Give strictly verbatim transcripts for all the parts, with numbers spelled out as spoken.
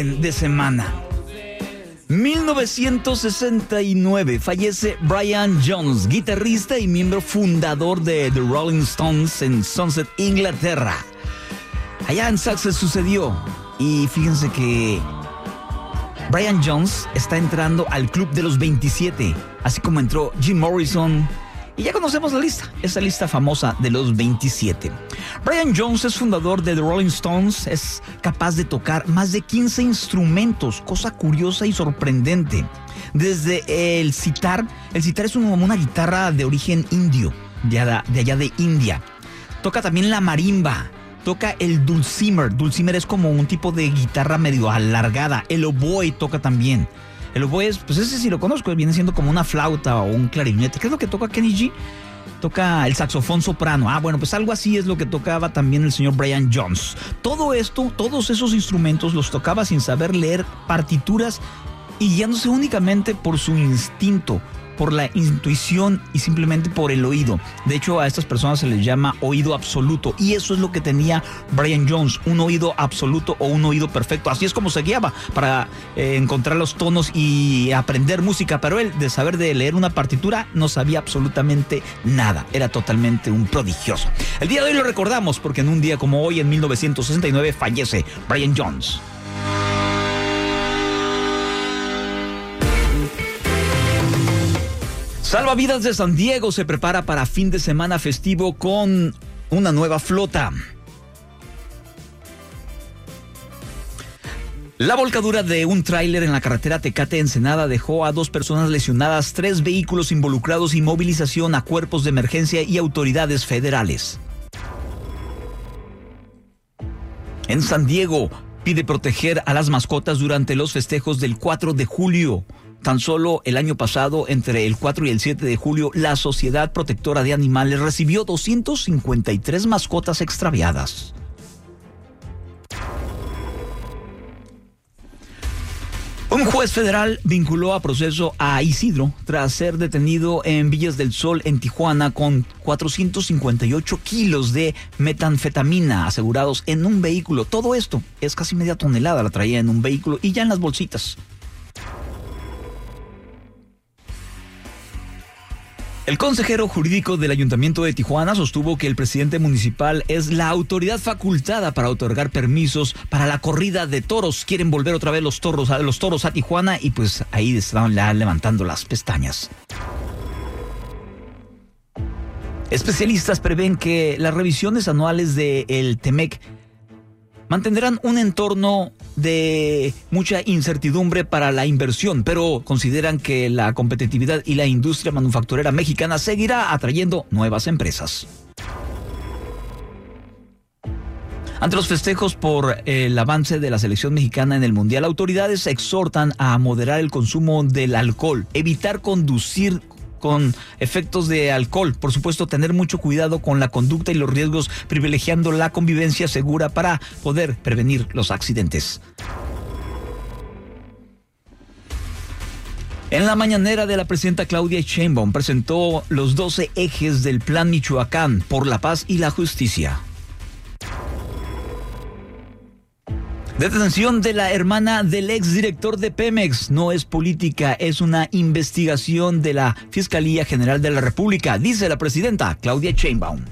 de semana. mil novecientos sesenta y nueve fallece Brian Jones, guitarrista y miembro fundador de The Rolling Stones en Sunset, Inglaterra. Allá en Sussex sucedió, y fíjense que Brian Jones está entrando al club de los veintisiete, así como entró Jim Morrison. Y ya conocemos la lista, esa lista famosa de los veintisiete. Brian Jones es fundador de The Rolling Stones, es capaz de tocar más de quince instrumentos, cosa curiosa y sorprendente. Desde el sitar, el sitar es una, una guitarra de origen indio, de allá, de allá de India. Toca también la marimba, toca el dulcimer. Dulcimer es como un tipo de guitarra medio alargada. El oboe toca también. El oboe, es, pues ese sí lo conozco, viene siendo como una flauta o un clarinete. ¿Qué es lo que toca Kenny G? Toca el saxofón soprano. Ah, bueno, pues algo así es lo que tocaba también el señor Brian Jones. Todo esto, todos esos instrumentos los tocaba sin saber leer partituras y guiándose únicamente por su instinto, por la intuición y simplemente por el oído. De hecho, a estas personas se les llama oído absoluto, y eso es lo que tenía Brian Jones, un oído absoluto o un oído perfecto. Así es como se guiaba para eh, encontrar los tonos y aprender música, pero él, de saber de leer una partitura, no sabía absolutamente nada. Era totalmente un prodigioso. El día de hoy lo recordamos porque en un día como hoy, en mil novecientos sesenta y nueve, fallece Brian Jones. Salvavidas de San Diego se prepara para fin de semana festivo con una nueva flota. La volcadura de un tráiler en la carretera Tecate-Ensenada dejó a dos personas lesionadas, tres vehículos involucrados y movilización a cuerpos de emergencia y autoridades federales. En San Diego pide proteger a las mascotas durante los festejos del cuatro de julio. Tan solo el año pasado, entre el cuatro y el siete de julio, la Sociedad Protectora de Animales recibió doscientas cincuenta y tres mascotas extraviadas. Un juez federal vinculó a proceso a Isidro tras ser detenido en Villas del Sol, en Tijuana, con cuatrocientos cincuenta y ocho kilos de metanfetamina asegurados en un vehículo. Todo esto es casi media tonelada, la traía en un vehículo y ya en las bolsitas. El consejero jurídico del Ayuntamiento de Tijuana sostuvo que el presidente municipal es la autoridad facultada para otorgar permisos para la corrida de toros. Quieren volver otra vez los toros a, los toros a Tijuana, y pues ahí están levantando las pestañas. Especialistas prevén que las revisiones anuales del Temec mantendrán un entorno de mucha incertidumbre para la inversión, pero consideran que la competitividad y la industria manufacturera mexicana seguirá atrayendo nuevas empresas. Ante los festejos por el avance de la selección mexicana en el Mundial, autoridades exhortan a moderar el consumo del alcohol, evitar conducir con efectos de alcohol, por supuesto tener mucho cuidado con la conducta y los riesgos, privilegiando la convivencia segura para poder prevenir los accidentes. En la mañanera de la presidenta Claudia Sheinbaum presentó los doce ejes del Plan Michoacán por la paz y la justicia. Detención de la hermana del exdirector de Pemex. No es política, es una investigación de la Fiscalía General de la República, dice la presidenta Claudia Sheinbaum.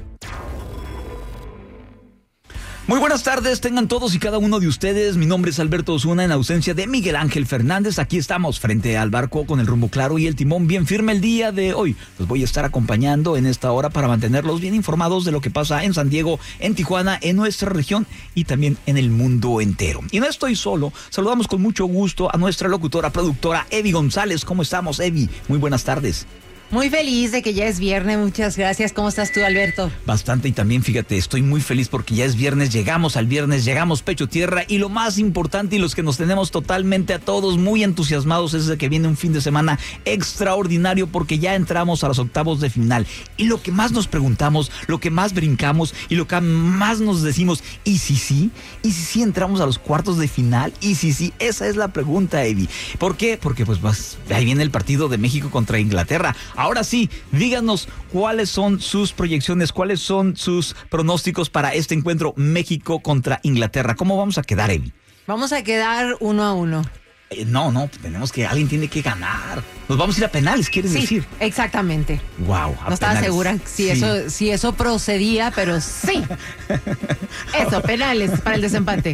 Muy buenas tardes, tengan todos y cada uno de ustedes. Mi nombre es Alberto Osuna, en ausencia de Miguel Ángel Fernández. Aquí estamos frente al barco con el rumbo claro y el timón bien firme el día de hoy. Los voy a estar acompañando en esta hora para mantenerlos bien informados de lo que pasa en San Diego, en Tijuana, en nuestra región y también en el mundo entero. Y no estoy solo, saludamos con mucho gusto a nuestra locutora, productora Evi González. ¿Cómo estamos, Evi? Muy buenas tardes. Muy feliz de que ya es viernes, muchas gracias. ¿Cómo estás tú, Alberto? Bastante, y también fíjate, estoy muy feliz porque ya es viernes, llegamos al viernes, llegamos pecho tierra, y lo más importante y los que nos tenemos totalmente a todos muy entusiasmados es de que viene un fin de semana extraordinario porque ya entramos a los octavos de final. Y lo que más nos preguntamos, lo que más brincamos y lo que más nos decimos, ¿y si sí? ¿Y si sí entramos a los cuartos de final? ¿Y si sí? Esa es la pregunta, Evi. ¿Por qué? Porque pues, pues ahí viene el partido de México contra Inglaterra. Ahora sí, díganos cuáles son sus proyecciones, cuáles son sus pronósticos para este encuentro México contra Inglaterra. ¿Cómo vamos a quedar, Evi? Vamos a quedar uno a uno. Eh, no, no, tenemos que, alguien tiene que ganar. Nos vamos a ir a penales, ¿quieres Sí, decir? exactamente. Wow. No estaba penales. segura si, Sí. eso, si eso procedía, pero sí. Eso, penales para el desempate.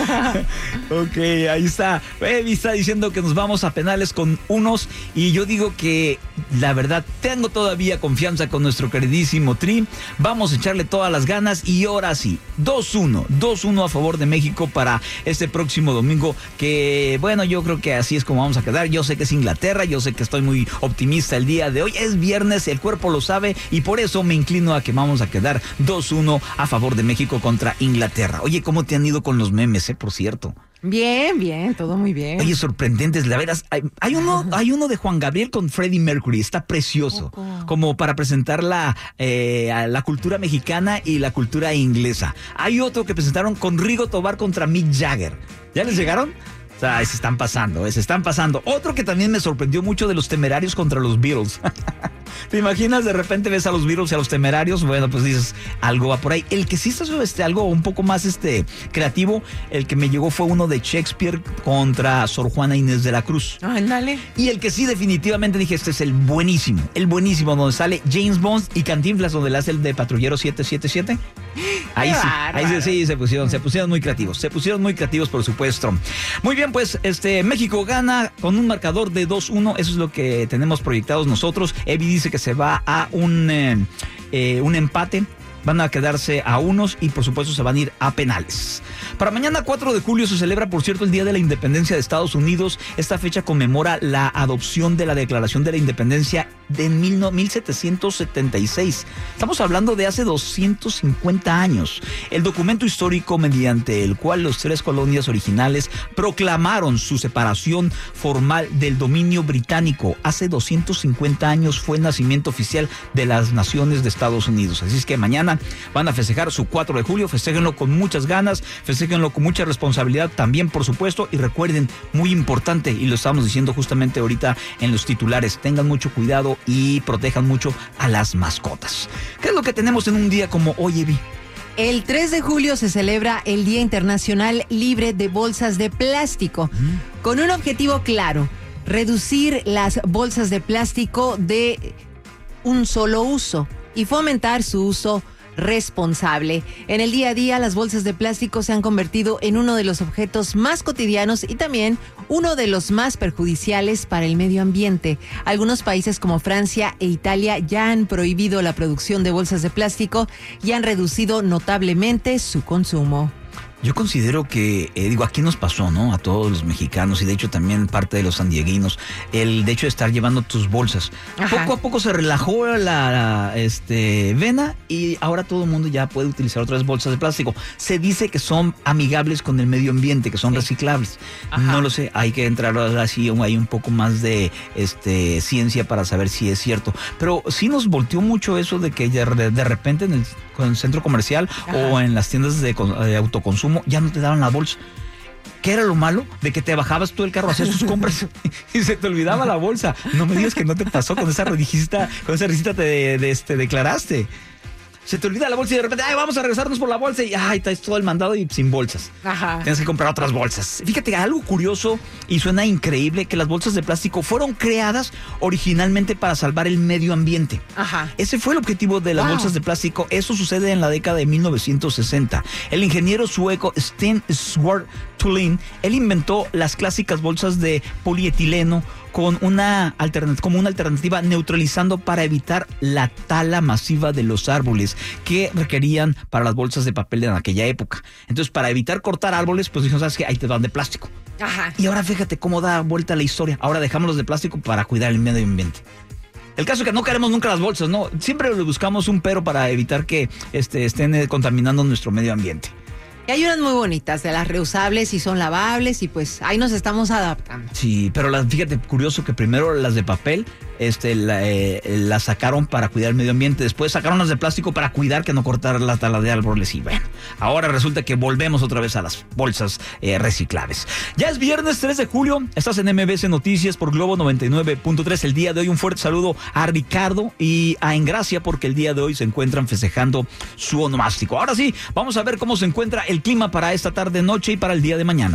Ok, ahí está. Evi está diciendo que nos vamos a penales con unos y yo digo que la verdad tengo todavía confianza con nuestro queridísimo Tri. Vamos a echarle todas las ganas y ahora sí, dos uno, dos uno a favor de México para este próximo domingo que, bueno, yo creo que así es como vamos a quedar. Yo sé que es Inglaterra, yo sé que estoy muy optimista el día de hoy. Es viernes, el cuerpo lo sabe y por eso me inclino a que vamos a quedar dos uno a favor de México contra Inglaterra. Oye, ¿cómo te han ido con los memes, eh? Por cierto. Bien, bien, todo muy bien. Oye, sorprendentes, la veras. Hay, hay uno, hay uno de Juan Gabriel con Freddie Mercury, está precioso, Poco. como para presentar la, eh, a la cultura mexicana y la cultura inglesa. Hay otro que presentaron con Rigo Tobar contra Mick Jagger. ¿Ya les llegaron? O sea, se están pasando, eh, se están pasando. Otro que también me sorprendió mucho de los Temerarios contra los Beatles. ¿Te imaginas? De repente ves a los Beatles y a los Temerarios, bueno, pues dices, algo va por ahí. El que sí está este, algo un poco más este, creativo, el que me llegó fue uno de Shakespeare contra Sor Juana Inés de la Cruz. Ándale. Y el que sí definitivamente dije, este es el buenísimo, el buenísimo, donde sale James Bond y Cantinflas, donde le hace el de Patrullero siete siete siete. Ahí sí, ahí sí, sí, se pusieron, se pusieron muy creativos, se pusieron muy creativos, por supuesto. Muy bien, pues este México gana con un marcador de dos uno, eso es lo que tenemos proyectados nosotros. Evi dice que se va a un, eh, eh, un empate. Van a quedarse a unos y por supuesto se van a ir a penales. Para mañana cuatro de julio se celebra, por cierto, el Día de la Independencia de Estados Unidos. Esta fecha conmemora la adopción de la Declaración de la Independencia de mil setecientos setenta y seis. Estamos hablando de hace doscientos cincuenta años. El documento histórico mediante el cual las tres colonias originales proclamaron su separación formal del dominio británico. Hace doscientos cincuenta años fue el nacimiento oficial de las naciones de Estados Unidos. Así es que mañana van a festejar su cuatro de julio, festéjenlo con muchas ganas, festéjenlo con mucha responsabilidad también, por supuesto, y recuerden, muy importante, y lo estamos diciendo justamente ahorita en los titulares, tengan mucho cuidado y protejan mucho a las mascotas. ¿Qué es lo que tenemos en un día como hoy, Evi? El tres de julio se celebra el Día Internacional Libre de Bolsas de Plástico, mm. con un objetivo claro, reducir las bolsas de plástico de un solo uso y fomentar su uso responsable. En el día a día, las bolsas de plástico se han convertido en uno de los objetos más cotidianos y también uno de los más perjudiciales para el medio ambiente. Algunos países como Francia e Italia ya han prohibido la producción de bolsas de plástico y han reducido notablemente su consumo. Yo considero que, eh, digo, aquí nos pasó, ¿no? A todos los mexicanos y de hecho también parte de los sandieguinos, el de hecho de estar llevando tus bolsas. Ajá. Poco a poco se relajó la, la este, vena y ahora todo el mundo ya puede utilizar otras bolsas de plástico. Se dice que son amigables con el medio ambiente, que son sí. reciclables. Ajá. No lo sé, hay que entrar así, hay un poco más de este, ciencia para saber si es cierto. Pero sí nos volteó mucho eso de que de, de repente en el, en el centro comercial Ajá. o en las tiendas de, de autoconsumo ya no te daban la bolsa. ¿Qué era lo malo? De que te bajabas tú del carro, hacías tus compras y se te olvidaba la bolsa. No me digas que no te pasó con esa risita, con esa risita te de, de, este, declaraste. Se te olvida la bolsa y de repente, ay, vamos a regresarnos por la bolsa y ay, traes todo el mandado y sin bolsas. Ajá. Tienes que comprar otras bolsas. Fíjate, algo curioso y suena increíble, que las bolsas de plástico fueron creadas originalmente para salvar el medio ambiente. Ajá. Ese fue el objetivo de las wow. bolsas de plástico. Eso sucede en la década de mil novecientos sesenta. El ingeniero sueco Sten Swartulin, él inventó las clásicas bolsas de polietileno con una alternativa, como una alternativa neutralizando para evitar la tala masiva de los árboles que requerían para las bolsas de papel en aquella época. Entonces, para evitar cortar árboles, pues dijeron, ¿sabes qué? Ahí te dan de plástico. Ajá. Y ahora fíjate cómo da vuelta la historia. Ahora dejamos los de plástico para cuidar el medio ambiente. El caso es que no queremos nunca las bolsas, ¿no? Siempre le buscamos un pero para evitar que este, estén contaminando nuestro medio ambiente. Y hay unas muy bonitas de las reusables y son lavables y pues ahí nos estamos adaptando. Sí, pero las, fíjate, curioso que primero las de papel este, la, eh, las sacaron para cuidar el medio ambiente, después sacaron las de plástico para cuidar que no cortara la tala de árboles y bueno, ahora resulta que volvemos otra vez a las bolsas eh, reciclables. Ya es viernes tres de julio, estás en M B C Noticias por Globo noventa y nueve punto tres. El día de hoy un fuerte saludo a Ricardo y a Engracia porque el día de hoy se encuentran festejando su onomástico. Ahora sí, vamos a ver cómo se encuentra el clima para esta tarde, noche y para el día de mañana.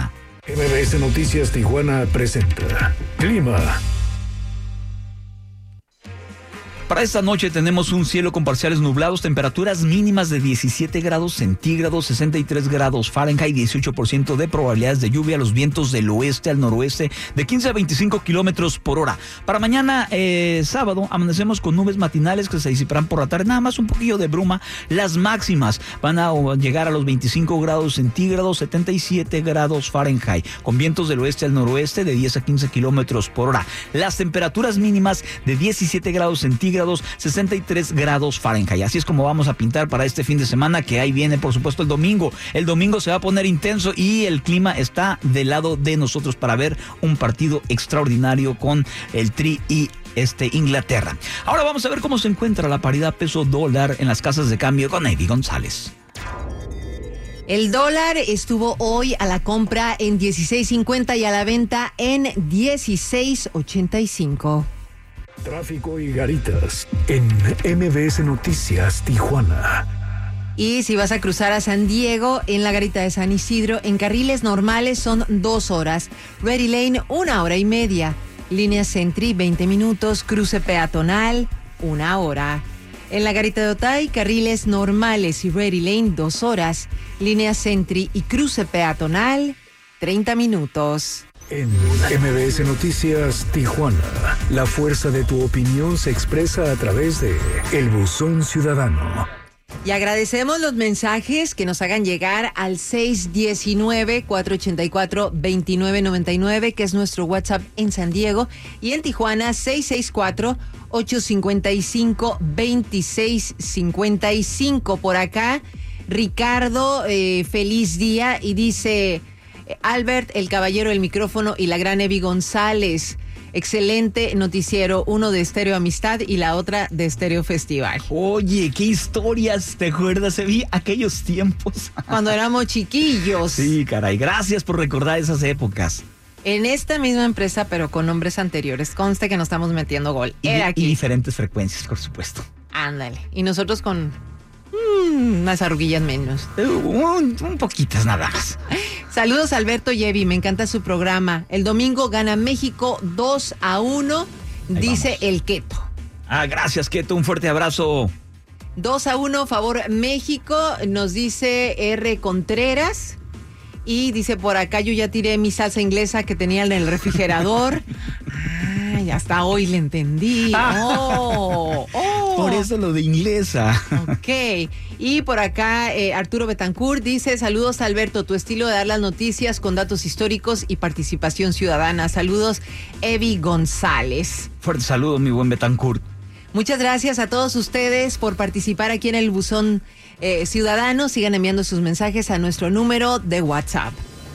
M B S Noticias Tijuana presenta Clima. Para esta noche tenemos un cielo con parciales nublados, temperaturas mínimas de diecisiete grados centígrados, sesenta y tres grados Fahrenheit, dieciocho por ciento de probabilidades de lluvia, los vientos del oeste al noroeste de quince a veinticinco kilómetros por hora. Para mañana, eh, sábado, amanecemos con nubes matinales que se disiparán por la tarde, nada más un poquillo de bruma. Las máximas van a llegar a los veinticinco grados centígrados, setenta y siete grados Fahrenheit, con vientos del oeste al noroeste de diez a quince kilómetros por hora. Las temperaturas mínimas de diecisiete grados centígrados, sesenta y tres grados Fahrenheit. Así es como vamos a pintar para este fin de semana, que ahí viene, por supuesto, el domingo. El domingo se va a poner intenso y el clima está del lado de nosotros para ver un partido extraordinario con el Tri y este Inglaterra. Ahora vamos a ver cómo se encuentra la paridad peso dólar en las casas de cambio con Evi González. El dólar estuvo hoy a la compra en dieciséis cincuenta y a la venta en dieciséis ochenta y cinco. Tráfico y garitas en M B S Noticias Tijuana. Y si vas a cruzar a San Diego, en la garita de San Isidro, en carriles normales son dos horas. Ready Lane, una hora y media. Línea Sentry, veinte minutos. Cruce peatonal, una hora. En la garita de Otay, carriles normales y Ready Lane, dos horas. Línea Sentry y cruce peatonal, treinta minutos. En M B S Noticias Tijuana, la fuerza de tu opinión se expresa a través de El Buzón Ciudadano. Y agradecemos los mensajes que nos hagan llegar al seis uno nueve, cuatro ocho cuatro, dos nueve nueve nueve, que es nuestro WhatsApp en San Diego, y en Tijuana seis seis cuatro, ocho cinco cinco, dos seis cinco cinco. Por acá, Ricardo, eh, feliz día, y dice: Albert, el caballero del micrófono y la gran Evi González. Excelente noticiero, uno de Estéreo Amistad y la otra de Estéreo Festival. Oye, qué historias, ¿te acuerdas, Evi? Aquellos tiempos. Cuando éramos chiquillos. Sí, caray, gracias por recordar esas épocas. En esta misma empresa, pero con nombres anteriores. Conste que no estamos metiendo gol. Y, Era aquí. Y diferentes frecuencias, por supuesto. Ándale. Y nosotros con mmm, unas arruguillas menos. Uh, un, un poquitas nada más. Saludos Alberto y Evi, me encanta su programa. El domingo gana México dos a uno, dice vamos. El Keto. Ah, gracias, Keto, un fuerte abrazo. dos a uno, favor México, nos dice R. Contreras. Y dice por acá, yo ya tiré mi salsa inglesa que tenía en el refrigerador. Ay, hasta hoy le entendí. Oh, oh. Por eso lo de inglesa. Ok. Y por acá, eh, Arturo Betancourt dice: saludos, Alberto, tu estilo de dar las noticias con datos históricos y participación ciudadana. Saludos, Evi González. Fuerte saludo, mi buen Betancourt. Muchas gracias a todos ustedes por participar aquí en el Buzón eh, Ciudadano. Sigan enviando sus mensajes a nuestro número de WhatsApp.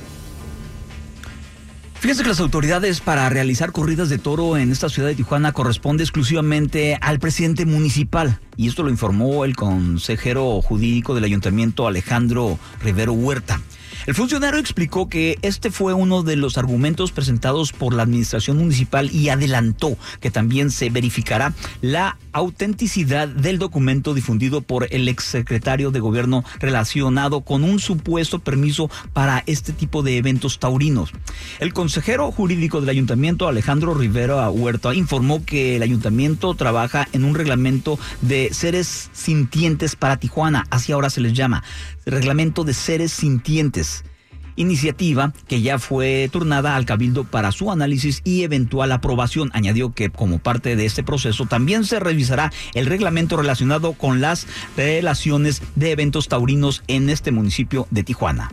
Fíjense que las autoridades para realizar corridas de toro en esta ciudad de Tijuana corresponde exclusivamente al presidente municipal. Y esto lo informó el consejero jurídico del ayuntamiento, Alejandro Rivero Huerta. El funcionario explicó que este fue uno de los argumentos presentados por la administración municipal y adelantó que también se verificará la autenticidad del documento difundido por el exsecretario de gobierno relacionado con un supuesto permiso para este tipo de eventos taurinos. El consejero jurídico del ayuntamiento, Alejandro Rivera Huerta, informó que el ayuntamiento trabaja en un reglamento de seres sintientes para Tijuana, así ahora se les llama, reglamento de seres sintientes. Iniciativa que ya fue turnada al Cabildo para su análisis y eventual aprobación. Añadió que como parte de este proceso también se revisará el reglamento relacionado con las relaciones de eventos taurinos en este municipio de Tijuana.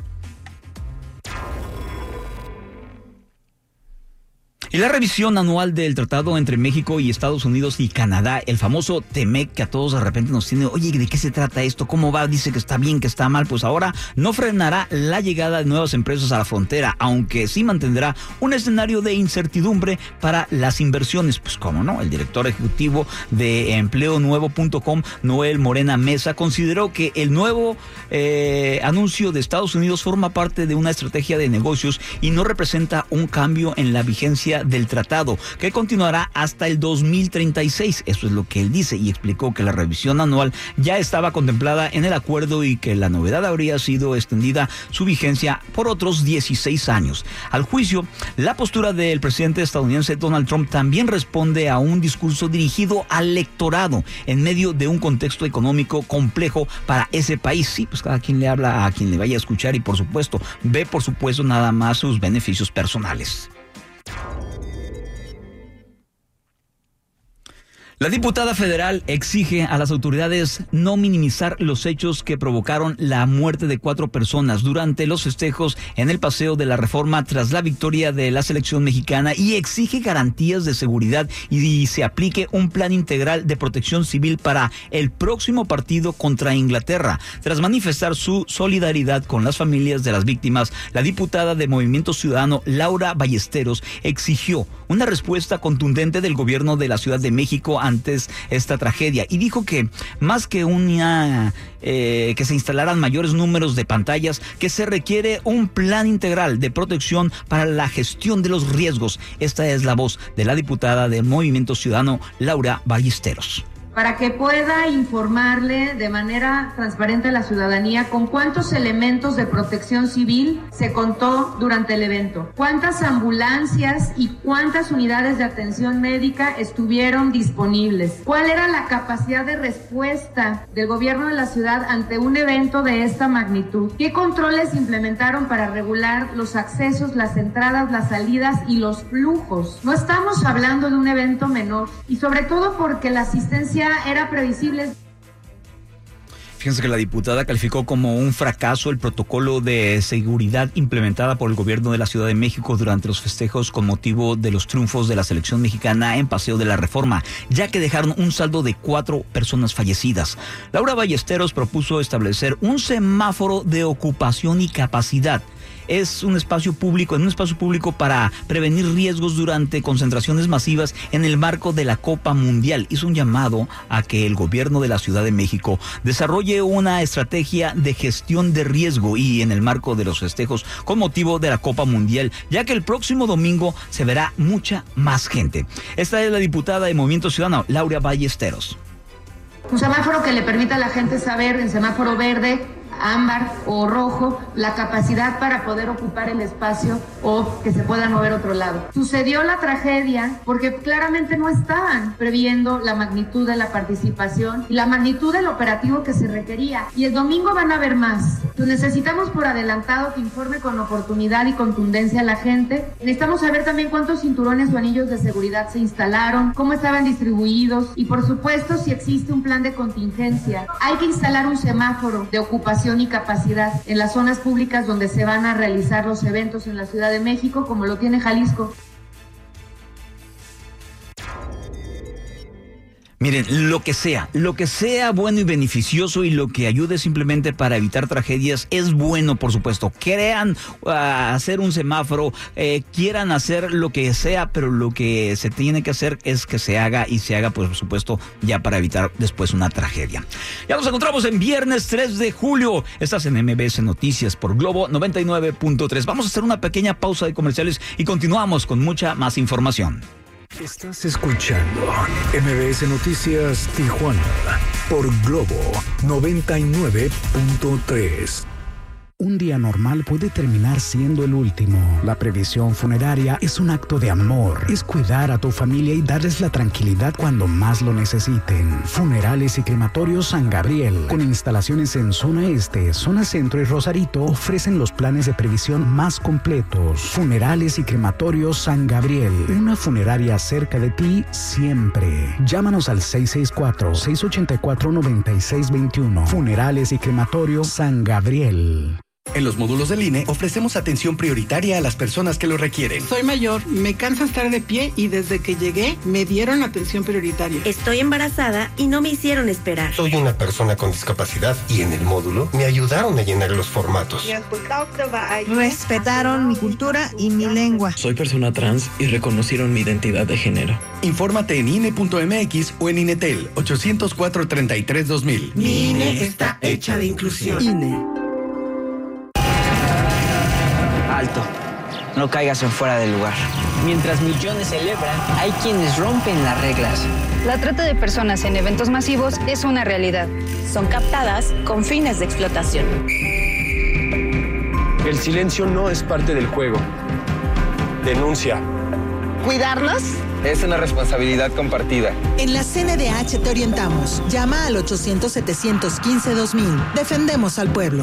Y la revisión anual del tratado entre México y Estados Unidos y Canadá, el famoso T M E C, que a todos de repente nos tiene, oye, ¿de qué se trata esto? ¿Cómo va? Dice que está bien, que está mal. Pues ahora no frenará la llegada de nuevas empresas a la frontera, aunque sí mantendrá un escenario de incertidumbre para las inversiones. Pues cómo no, el director ejecutivo de empleo nuevo punto com, Noel Morena Mesa, consideró que el nuevo eh, anuncio de Estados Unidos forma parte de una estrategia de negocios y no representa un cambio en la vigencia del tratado, que continuará hasta el dos mil treinta y seis. Eso es lo que él dice, y explicó que la revisión anual ya estaba contemplada en el acuerdo y que la novedad habría sido extendida su vigencia por otros dieciséis años. Al juicio, la postura del presidente estadounidense Donald Trump también responde a un discurso dirigido al electorado en medio de un contexto económico complejo para ese país. Sí, pues cada quien le habla a quien le vaya a escuchar y por supuesto ve por supuesto nada más sus beneficios personales. La diputada federal exige a las autoridades no minimizar los hechos que provocaron la muerte de cuatro personas durante los festejos en el Paseo de la Reforma tras la victoria de la selección mexicana y exige garantías de seguridad y se aplique un plan integral de protección civil para el próximo partido contra Inglaterra. Tras manifestar su solidaridad con las familias de las víctimas, la diputada de Movimiento Ciudadano, Laura Ballesteros, exigió una respuesta contundente del gobierno de la Ciudad de México antes esta tragedia y dijo que más que una eh, que se instalaran mayores números de pantallas, que se requiere un plan integral de protección para la gestión de los riesgos. Esta es la voz de la diputada de Movimiento Ciudadano, Laura Ballesteros. Para que pueda informarle de manera transparente a la ciudadanía con cuántos elementos de protección civil se contó durante el evento, cuántas ambulancias y cuántas unidades de atención médica estuvieron disponibles, cuál era la capacidad de respuesta del gobierno de la ciudad ante un evento de esta magnitud, qué controles implementaron para regular los accesos, las entradas, las salidas y los flujos. No estamos hablando de un evento menor y sobre todo porque la asistencia era previsible. Fíjense que la diputada calificó como un fracaso el protocolo de seguridad implementada por el gobierno de la Ciudad de México durante los festejos con motivo de los triunfos de la selección mexicana en Paseo de la Reforma, ya que dejaron un saldo de cuatro personas fallecidas. Laura Ballesteros propuso establecer un semáforo de ocupación y capacidad. Es un espacio público, en un espacio público para prevenir riesgos durante concentraciones masivas en el marco de la Copa Mundial. Hizo un llamado a que el gobierno de la Ciudad de México desarrolle una estrategia de gestión de riesgo y en el marco de los festejos con motivo de la Copa Mundial, ya que el próximo domingo se verá mucha más gente. Esta es la diputada de Movimiento Ciudadano, Laura Ballesteros. Un semáforo que le permita a la gente saber en semáforo verde, ámbar o rojo, la capacidad para poder ocupar el espacio o que se pueda mover a otro lado. Sucedió la tragedia porque claramente no estaban previendo la magnitud de la participación y la magnitud del operativo que se requería. Y el domingo van a haber más. Entonces necesitamos por adelantado que informe con oportunidad y contundencia a la gente. Necesitamos saber también cuántos cinturones o anillos de seguridad se instalaron, cómo estaban distribuidos y por supuesto si existe un plan de contingencia. Hay que instalar un semáforo de ocupación y capacidad en las zonas públicas donde se van a realizar los eventos en la Ciudad de México, como lo tiene Jalisco. Miren, lo que sea, lo que sea bueno y beneficioso y lo que ayude simplemente para evitar tragedias es bueno, por supuesto. Quieran uh, hacer un semáforo, eh, quieran hacer lo que sea, pero lo que se tiene que hacer es que se haga y se haga, pues, por supuesto, ya para evitar después una tragedia. Ya nos encontramos en viernes tres de julio. Estás en M B S Noticias por Globo noventa y nueve punto tres. Vamos a hacer una pequeña pausa de comerciales y continuamos con mucha más información. Estás escuchando M B S Noticias Tijuana por Globo noventa y nueve punto tres. Un día normal puede terminar siendo el último. La previsión funeraria es un acto de amor. Es cuidar a tu familia y darles la tranquilidad cuando más lo necesiten. Funerales y Crematorios San Gabriel, con instalaciones en zona este, zona centro y Rosarito, ofrecen los planes de previsión más completos. Funerales y Crematorios San Gabriel, una funeraria cerca de ti siempre. Llámanos al seis seis cuatro, seis ocho cuatro, nueve seis dos uno. Funerales y Crematorios San Gabriel. En los módulos del I N E ofrecemos atención prioritaria a las personas que lo requieren. Soy mayor, me cansa estar de pie y desde que llegué me dieron atención prioritaria. Estoy embarazada y no me hicieron esperar. Soy una persona con discapacidad y en el módulo me ayudaron a llenar los formatos. Respetaron mi cultura y mi lengua. Soy persona trans y reconocieron mi identidad de género. Infórmate en I N E punto M X o en INETEL ocho cero cuatro, treinta y tres, dos mil. Mi I N E está hecha de inclusión. I N E. Alto. no caigas en fuera de lugar. Mientras millones celebran, hay quienes rompen las reglas. La trata de personas en eventos masivos es una realidad. Son captadas con fines de explotación. El silencio no es parte del juego. Denuncia. ¿Cuidarnos? Es una responsabilidad compartida. En la C N D H te orientamos. Llama al ochocientos, setecientos quince, dos mil. Defendemos al pueblo.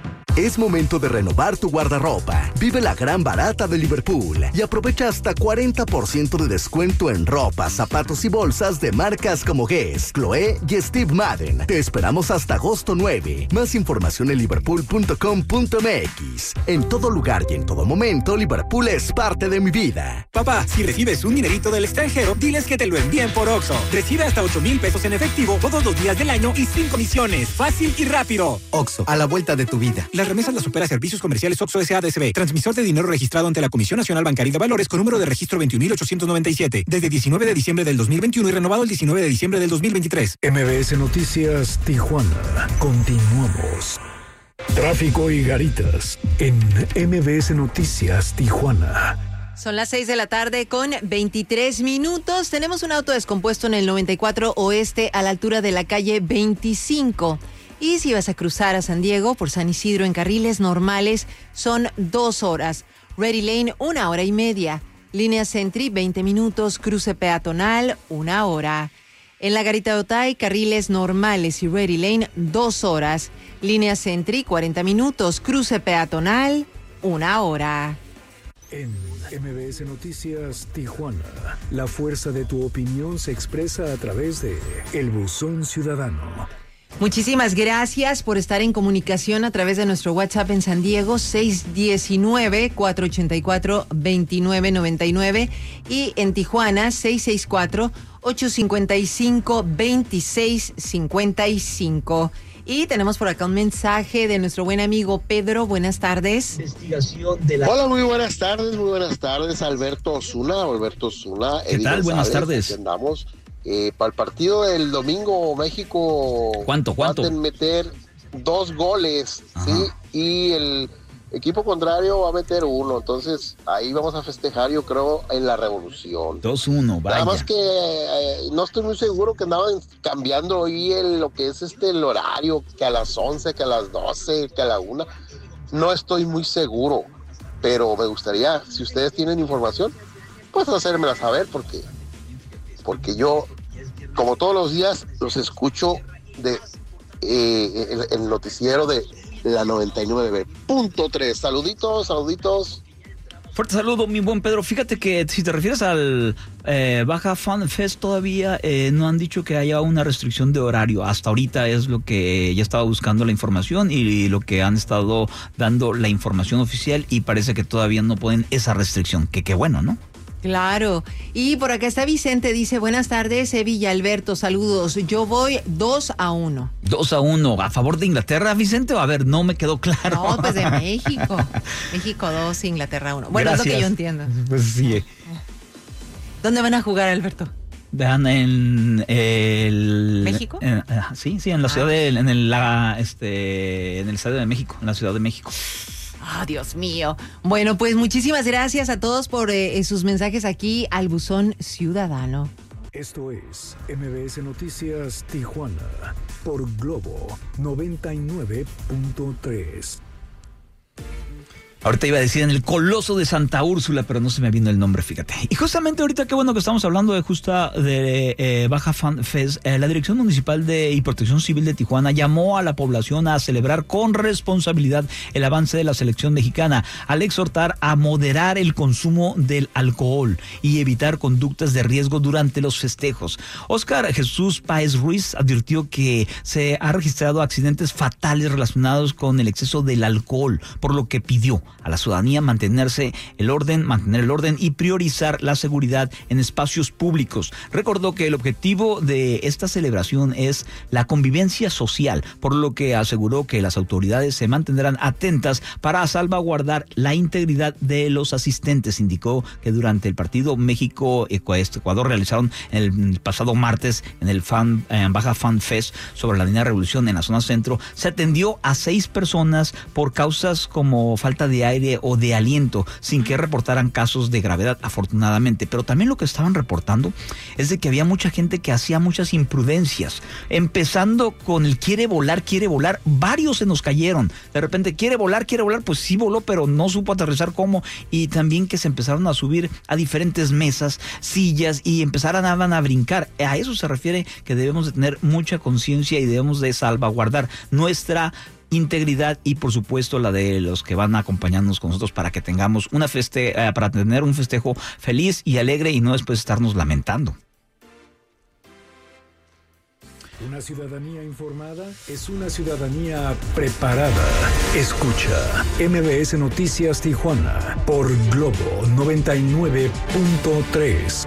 Es momento de renovar tu guardarropa. Vive la gran barata de Liverpool y aprovecha hasta cuarenta por ciento de descuento en ropa, zapatos y bolsas de marcas como Guess, Chloé y Steve Madden. Te esperamos hasta agosto nueve. Más información en liverpool punto com punto m x. En todo lugar y en todo momento, Liverpool es parte de mi vida. Papá, si recibes un dinerito del extranjero, diles que te lo envíen por Oxxo. Recibe hasta ocho mil pesos en efectivo todos los días del año y sin comisiones. Fácil y rápido. Oxxo, a la vuelta de tu vida. Las remesas las opera Servicios Comerciales Oxxo S A D S B. Transmisor de dinero registrado ante la Comisión Nacional Bancaria de Valores con número de registro veintiún mil ochocientos noventa y siete. Desde diecinueve de diciembre del dos mil veintiuno y renovado el diecinueve de diciembre del dos mil veintitrés. M B S Noticias Tijuana. Continuamos. Tráfico y garitas en M B S Noticias Tijuana. Son las seis de la tarde con veintitrés minutos. Tenemos un auto descompuesto en el noventa y cuatro Oeste a la altura de la calle veinticinco. Y si vas a cruzar a San Diego por San Isidro en carriles normales, son dos horas. Ready Lane, una hora y media. Línea Sentry, veinte minutos. Cruce peatonal, una hora. En la Garita de Otay, carriles normales y Ready Lane, dos horas. Línea Sentry, cuarenta minutos. Cruce peatonal, una hora. En M B S Noticias Tijuana, la fuerza de tu opinión se expresa a través de El Buzón Ciudadano. Muchísimas gracias por estar en comunicación a través de nuestro WhatsApp en San Diego, seis uno nueve, cuatro ocho cuatro, dos nueve nueve nueve y en Tijuana, seis seis cuatro, ocho cinco cinco, dos seis cinco cinco. Y tenemos por acá un mensaje de nuestro buen amigo Pedro. Buenas tardes. Investigación de la... Hola, muy buenas tardes, muy buenas tardes, Alberto Osuna, Alberto Osuna. ¿Qué tal? Buenas tardes. Andamos. Eh, para el partido del domingo, México ¿Cuánto, cuánto? va a meter dos goles, Ajá. ¿sí? Y el equipo contrario va a meter uno, entonces ahí vamos a festejar, yo creo, en la revolución. dos uno, vaya. Nada más que eh, no estoy muy seguro que andaban cambiando ahí el, lo que es este el horario, que a las once, que a las doce, que a la una, no estoy muy seguro, pero me gustaría, si ustedes tienen información, pues hacérmela saber, porque porque yo, como todos los días, los escucho de eh, el, el noticiero de la noventa y nueve punto tres. Saluditos, saluditos. Fuerte saludo, mi buen Pedro. Fíjate que si te refieres al eh, Baja Fan Fest, todavía eh, no han dicho que haya una restricción de horario. Hasta ahorita es lo que ya estaba buscando la información y lo que han estado dando la información oficial, y parece que todavía no ponen esa restricción. Que qué bueno, ¿no? Claro. Y por acá está Vicente, dice, buenas tardes, Evi y Alberto, saludos. Yo voy dos a uno. dos a uno, ¿a favor de Inglaterra, Vicente? A ver, no me quedó claro. No, pues de México. México dos, Inglaterra uno. Bueno, Gracias. Es lo que yo entiendo. Pues sí. ¿Dónde van a jugar, Alberto? Vean en el... ¿México? En, sí, sí, en la ah. ciudad de... En el, la, este, en el Estadio de México, en la Ciudad de México. Oh, Dios mío. Bueno, pues muchísimas gracias a todos por eh, sus mensajes aquí al Buzón Ciudadano. Esto es M B S Noticias Tijuana por Globo noventa y nueve punto tres. Ahorita iba a decir en el Coloso de Santa Úrsula, pero no se me vino el nombre, fíjate. Y justamente ahorita, qué bueno que estamos hablando de justa de eh, Baja Fan Fest, eh, la Dirección Municipal de y Protección Civil de Tijuana llamó a la población a celebrar con responsabilidad el avance de la selección mexicana, al exhortar a moderar el consumo del alcohol y evitar conductas de riesgo durante los festejos. Óscar Jesús Páez Ruiz advirtió que se han registrado accidentes fatales relacionados con el exceso del alcohol, por lo que pidió a la ciudadanía mantenerse el orden, mantener el orden y priorizar la seguridad en espacios públicos. Recordó que el objetivo de esta celebración es la convivencia social, por lo que aseguró que las autoridades se mantendrán atentas para salvaguardar la integridad de los asistentes. Indicó que durante el partido México-Ecuador realizaron el pasado martes en el Fan, eh, Baja Fan Fest sobre la Avenida Revolución en la zona centro, se atendió a seis personas por causas como falta de de aire o de aliento, sin que reportaran casos de gravedad, afortunadamente. Pero también lo que estaban reportando es de que había mucha gente que hacía muchas imprudencias, empezando con el quiere volar, quiere volar. Varios se nos cayeron. De repente, quiere volar, quiere volar, pues sí voló, pero no supo aterrizar cómo. Y también que se empezaron a subir a diferentes mesas, sillas, y empezaron a, a brincar. A eso se refiere que debemos de tener mucha conciencia y debemos de salvaguardar nuestra integridad y por supuesto la de los que van a acompañarnos con nosotros para que tengamos una feste eh, para tener un festejo feliz y alegre y no después estarnos lamentando. Una ciudadanía informada es una ciudadanía preparada. Escucha M B S Noticias Tijuana por Globo noventa y nueve punto tres.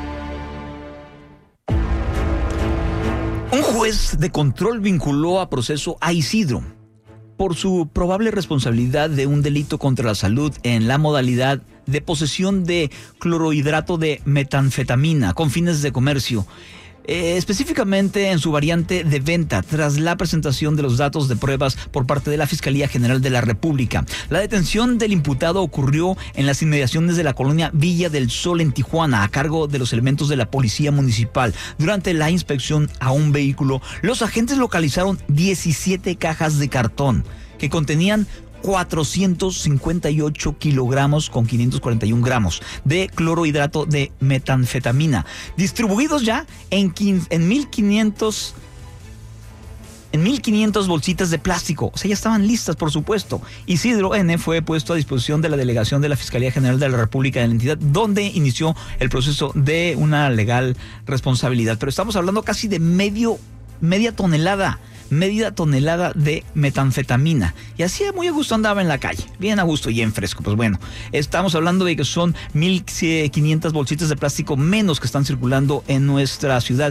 Un juez de control vinculó a proceso a Isidro por su probable responsabilidad de un delito contra la salud en la modalidad de posesión de clorhidrato de metanfetamina con fines de comercio. Eh, específicamente en su variante de venta, tras la presentación de los datos de pruebas por parte de la Fiscalía General de la República. La detención del imputado ocurrió en las inmediaciones de la colonia Villa del Sol en Tijuana, a cargo de los elementos de la Policía Municipal. Durante la inspección a un vehículo, los agentes localizaron diecisiete cajas de cartón que contenían cuatrocientos cincuenta y ocho kilogramos con quinientos cuarenta y un gramos de clorhidrato de metanfetamina, distribuidos ya en, en mil quinientos en mil quinientas bolsitas de plástico. O sea, ya estaban listas, por supuesto. Isidro N. fue puesto a disposición de la delegación de la Fiscalía General de la República de la entidad, donde inició el proceso de una legal responsabilidad. Pero estamos hablando casi de medio, media tonelada. media tonelada de metanfetamina. Y así muy a gusto andaba en la calle, bien a gusto y en fresco. Pues bueno, estamos hablando de que son mil quinientas bolsitas de plástico menos que están circulando en nuestra ciudad.